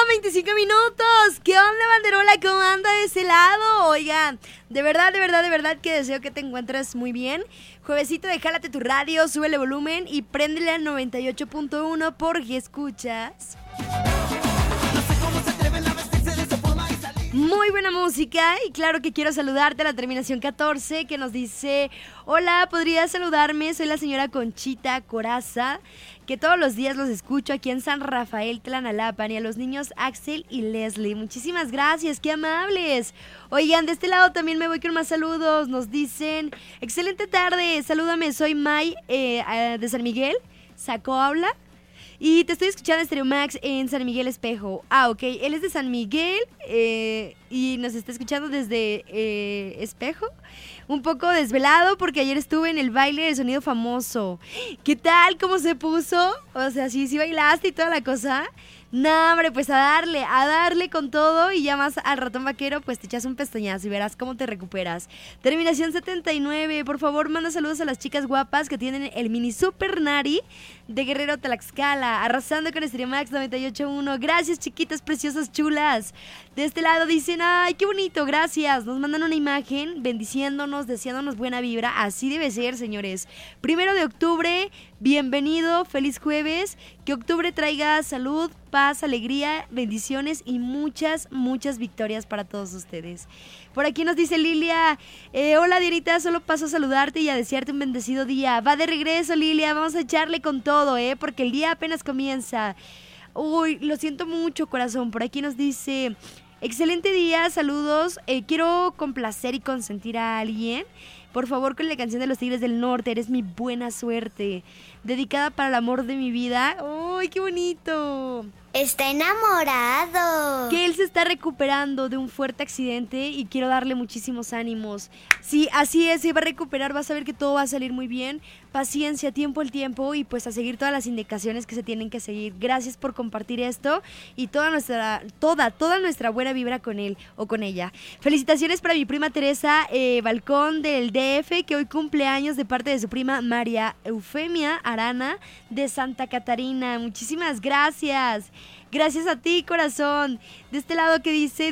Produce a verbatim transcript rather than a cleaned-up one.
veinticinco minutos. ¿Qué onda, Banderola? ¿Cómo anda de ese lado? Oigan, de verdad, de verdad, de verdad que deseo que te encuentres muy bien. Juevesito de Jálate tu radio, súbele volumen y préndele al noventa y ocho punto uno porque escuchas muy buena música. Y claro que quiero saludarte a la terminación catorce que nos dice: hola, ¿podrías saludarme? Soy la señora Conchita Coraza, que todos los días los escucho aquí en San Rafael, Tlanalapan, y a los niños Axel y Leslie. Muchísimas gracias, qué amables. Oigan, de este lado también me voy con más saludos. Nos dicen: excelente tarde, salúdame, soy May eh, de San Miguel, Saco habla. Y te estoy escuchando en Stereo Max en San Miguel Espejo. Ah, ok, él es de San Miguel eh, y nos está escuchando desde eh, Espejo. Un poco desvelado porque ayer estuve en el baile de Sonido Famoso. ¿Qué tal? ¿Cómo se puso? O sea, sí, sí bailaste y toda la cosa. No, hombre, pues a darle, a darle con todo y ya más al ratón vaquero, pues te echas un pestañazo y verás cómo te recuperas. Terminación setenta y nueve, por favor, manda saludos a las chicas guapas que tienen el mini super nari de Guerrero Tlaxcala, arrasando con Stereo Max noventa y ocho punto uno. Gracias, chiquitas preciosas chulas. De este lado dicen: ay, qué bonito, gracias. Nos mandan una imagen bendiciéndonos, deseándonos buena vibra. Así debe ser, señores. Primero de octubre, bienvenido, feliz jueves. Que octubre traiga salud, paz, alegría, bendiciones y muchas, muchas victorias para todos ustedes. Por aquí nos dice Lilia: eh, hola, Dianita, solo paso a saludarte y a desearte un bendecido día. Va de regreso, Lilia, vamos a echarle con todo, ¿eh? Porque el día apenas comienza. Uy, lo siento mucho, corazón. Por aquí nos dice: excelente día, saludos. Eh, quiero complacer y consentir a alguien. Por favor, con la canción de los Tigres del Norte, Eres mi buena suerte. Dedicada para el amor de mi vida. ¡Uy, qué bonito! Está enamorado. Que él se está recuperando de un fuerte accidente y quiero darle muchísimos ánimos. Sí, así es, se va a recuperar, vas a ver que todo va a salir muy bien. Paciencia, tiempo el tiempo y pues a seguir todas las indicaciones que se tienen que seguir. Gracias por compartir esto y toda nuestra, toda, toda nuestra buena vibra con él o con ella. Felicitaciones para mi prima Teresa eh, Balcón del D F, que hoy cumple años, de parte de su prima María Eufemia Arana de Santa Catarina. Muchísimas gracias. Gracias a ti, corazón. De este lado que dice: